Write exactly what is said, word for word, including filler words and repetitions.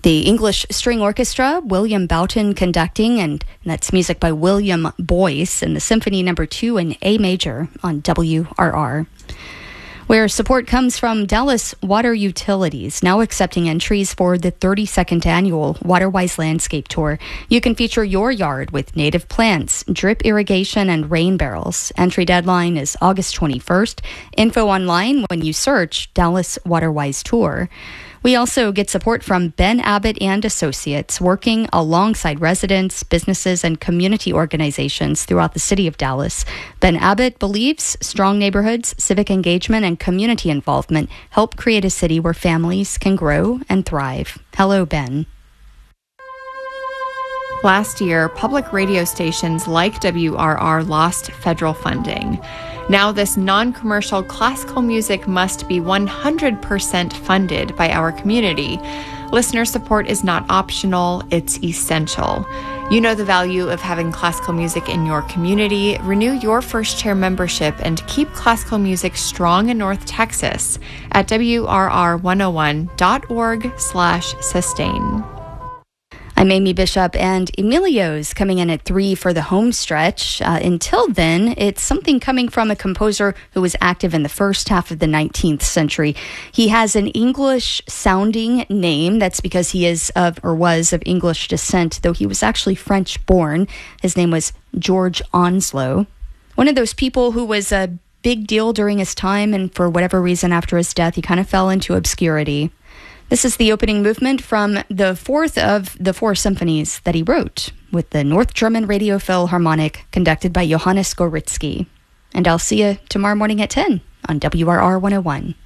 The English String Orchestra, William Boughton conducting, and that's music by William Boyce, and the Symphony Number Two in A Major on W R R. Where support comes from Dallas Water Utilities, now accepting entries for the thirty-second annual Waterwise Landscape Tour. You can feature your yard with native plants, drip irrigation, and rain barrels. Entry deadline is August twenty-first. Info online when you search Dallas Waterwise Tour. We also get support from Ben Abbott and Associates, working alongside residents, businesses, and community organizations throughout the city of Dallas. Ben Abbott believes strong neighborhoods, civic engagement, and community involvement help create a city where families can grow and thrive. Hello, Ben. Last year, public radio stations like W R R lost federal funding. Now this non-commercial classical music must be one hundred percent funded by our community. Listener support is not optional, it's essential. You know the value of having classical music in your community. Renew your First Chair membership and keep classical music strong in North Texas at W R R one oh one dot org slash sustain. I'm Amy Bishop, and Emilio's coming in at three for the home stretch. Uh, until then, it's something coming from a composer who was active in the first half of the nineteenth century. He has an English-sounding name. That's because he is of, or was of English descent, though he was actually French-born. His name was George Onslow. One of those people who was a big deal during his time, and for whatever reason after his death, he kind of fell into obscurity. This is the opening movement from the fourth of the four symphonies that he wrote, with the North German Radio Philharmonic, conducted by Johannes Goritzky. And I'll see you tomorrow morning at ten on W R R one oh one.